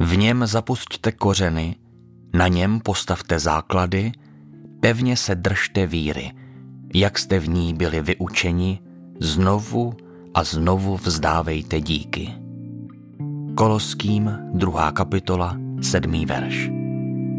V něm zapusťte kořeny, na něm postavte základy, pevně se držte víry, jak jste v ní byli vyučeni, znovu a znovu vzdávejte díky. Koloským 2. kapitola 7. verš.